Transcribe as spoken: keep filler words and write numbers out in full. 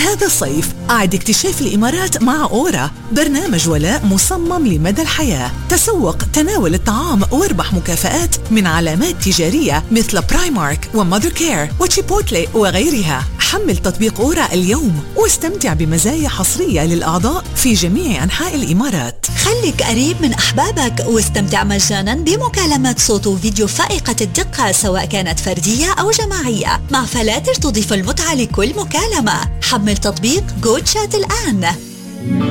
هذا الصيف أعد اكتشاف الإمارات مع أورا، برنامج ولاء مصمم لمدى الحياة. تسوق، تناول الطعام واربح مكافآت من علامات تجارية مثل برايمارك وماذر كير وتشيبوتلي وغيرها. حمل تطبيق أورا اليوم واستمتع بمزايا حصرية للأعضاء في جميع أنحاء الإمارات. خليك قريب من أحبابك واستمتع مجانا بمكالمات صوت وفيديو فائقة الدقة، سواء كانت فردية أو جماعية، مع فلاتر تضيف المتعة لكل مكالمة. حمل تطبيق جو تشات الآن.